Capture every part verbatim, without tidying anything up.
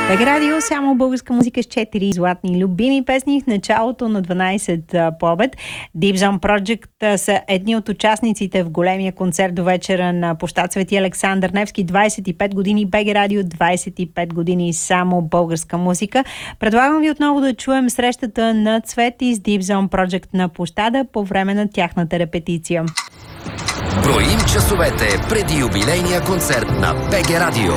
БГ Радио, само българска музика с четири златни любими песни в началото на дванайсет по обед. Deep Zone Project са едни от участниците в големия концерт до вечера на площад Свети Александър Невски. двайсет и пет години БГ Радио, двайсет и пет години само българска музика. Предлагам ви отново да чуем срещата на Цвети с Deep Zone Project на площада по време на тяхната репетиция. Броим часовете преди юбилейния концерт на БГ Радио.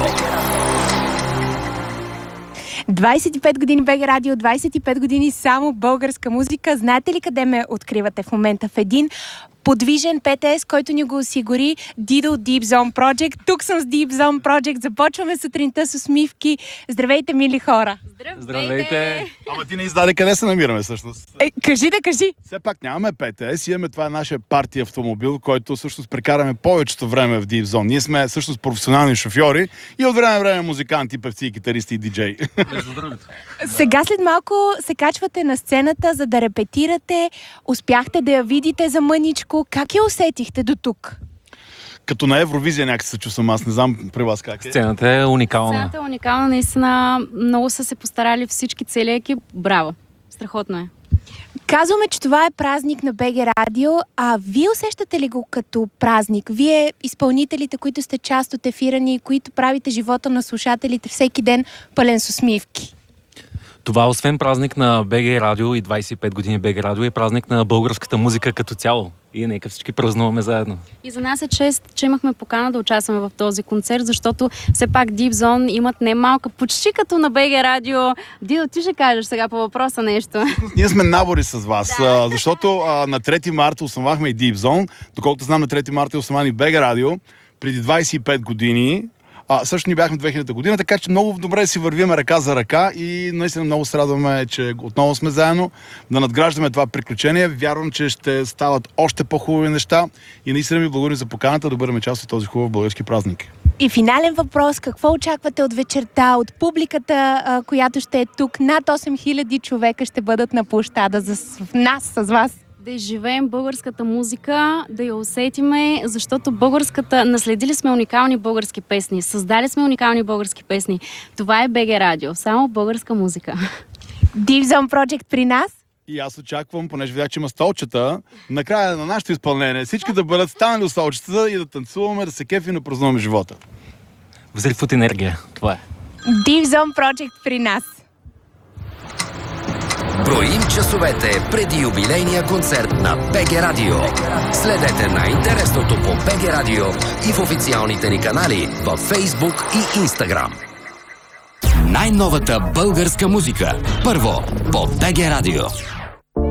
двайсет и пет години БГ Радио, двайсет и пет години само българска музика. Знаете ли къде ме откривате в момента? В един подвижен Пе Те Ес, който ни го осигури Дидо Deep Zone Project. Тук съм с Deep Zone Project. Започваме сутринта с усмивки. Здравейте, мили хора! Здравейте! Здравейте. Ама ти не издаде къде се намираме всъщност. Е, кажи да кажи! Все пак нямаме Пе Те Ес, имаме това е нашия парти автомобил, който всъщност прекараме повечето време в Deep Zone. Ние сме всъщност професионални шофьори и от време на време музиканти, певци, китаристи и диджеи. Сега след малко се качвате на сцената, за да репетирате. Успяхте да я видите за мъничко. Как я усетихте до тук? Като на Евровизия някак се чувствам, аз не знам при вас как е. Сцената е уникална. Сцената е уникална, наистина много са се постарали всички, целият екип. Браво! Страхотно е. Казваме, че това е празник на БГ Радио, а вие усещате ли го като празник? Вие, изпълнителите, които сте част от ефира ни, които правите живота на слушателите всеки ден пълен с усмивки. Това, освен празник на БГ Радио и двайсет и пет години БГ Радио, е празник на българската музика като цяло. И нека всички празнуваме заедно. И за нас е чест, че имахме покана да участваме в този концерт, защото все пак Deep Zone имат немалка, почти като на БГ Радио. Дидо, ти ще кажеш сега по въпроса нещо. Ние сме набори с вас, да. Защото а, на трети марта основахме и Deep Zone. Доколкото знам, на трети марта е основан и БГ Радио преди двайсет и пет години. А, също ни бяхме две хилядата година, така че много добре си вървиме ръка за ръка и наистина много се радваме, че отново сме заедно да надграждаме това приключение. Вярвам, че ще стават още по-хубави неща и наистина ми благодарим за поканата да бъдем част от този хубав български празник. И финален въпрос, какво очаквате от вечерта, от публиката, а, която ще е тук? Над осем хиляди човека ще бъдат на площада за нас, с вас. Да изживеем българската музика, да я усетиме, защото българската... Наследили сме уникални български песни, създали сме уникални български песни. Това е БГ Радио, само българска музика. Deep Zone Project при нас. И аз очаквам, понеже видях, че има столчета, накрая на нашето изпълнение всички да бъдат станали от столчетата и да танцуваме, да се кефи и да празнуваме живота. Взрив от енергия, това е. Deep Zone Project при нас. Броим часовете преди юбилейния концерт на БГ Радио. Следете най-интересното по БГ Радио и в официалните ни канали във Фейсбук и Инстаграм. Най-новата българска музика. Първо по БГ Радио.